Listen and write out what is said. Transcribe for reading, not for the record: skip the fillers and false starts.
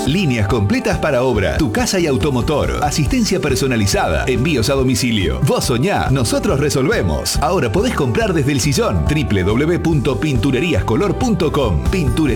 Líneas completas para obra, tu casa y automotor, asistencia personalizada, envíos a domicilio. Vos soñá, nosotros resolvemos. Ahora podés comprar desde el sillón. www.pintureriascolor.com.